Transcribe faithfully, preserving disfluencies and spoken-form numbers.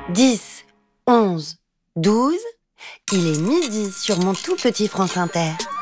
dix, onze, douze. Il est midi sur mon tout petit France Inter.